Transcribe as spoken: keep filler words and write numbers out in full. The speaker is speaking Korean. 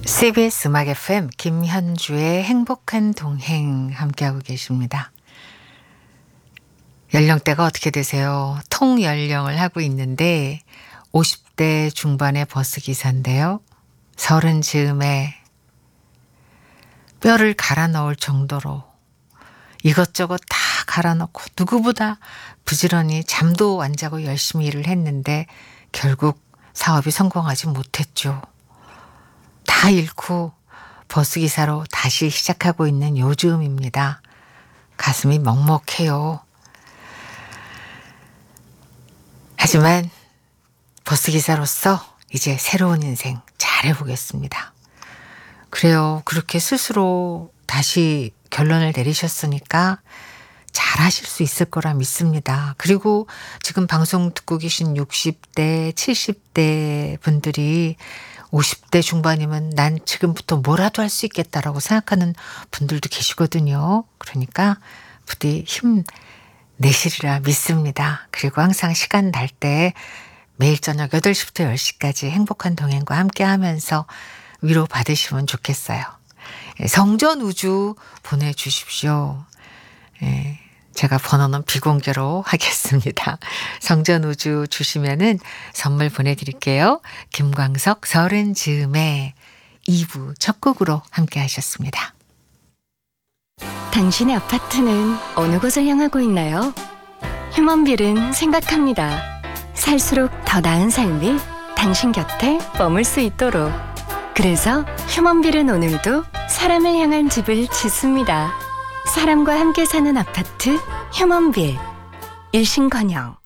씨비에스 음악 에프엠 김현주의 행복한 동행 함께하고 계십니다. 연령대가 어떻게 되세요? 통연령을 하고 있는데 오십 대 중반의 버스기사인데요. 서른 즈음에 뼈를 갈아 넣을 정도로 이것저것 다 갈아 넣고 누구보다 부지런히 잠도 안 자고 열심히 일을 했는데 결국 사업이 성공하지 못했죠. 다 잃고 버스기사로 다시 시작하고 있는 요즘입니다. 가슴이 먹먹해요. 하지만 버스기사로서 이제 새로운 인생 잘해보겠습니다. 그래요. 그렇게 스스로 다시 결론을 내리셨으니까 잘하실 수 있을 거라 믿습니다. 그리고 지금 방송 듣고 계신 육십 대, 칠십 대 분들이 오십 대 중반이면 난 지금부터 뭐라도 할 수 있겠다라고 생각하는 분들도 계시거든요. 그러니까 부디 힘내시리라 믿습니다. 그리고 항상 시간 날 때 매일 저녁 여덟 시부터 열 시까지 행복한 동행과 함께 하면서 위로 받으시면 좋겠어요. 성전우주 보내주십시오. 예, 제가 번호는 비공개로 하겠습니다. 성전우주 주시면은 선물 보내드릴게요. 김광석 서른 즈음에 이 부 첫 곡으로 함께 하셨습니다. 당신의 아파트는 어느 곳을 향하고 있나요? 휴먼빌은 생각합니다. 살수록 더 나은 삶이 당신 곁에 머물 수 있도록. 그래서 휴먼빌은 오늘도 사람을 향한 집을 짓습니다. 사람과 함께 사는 아파트 휴먼빌. 일신건영.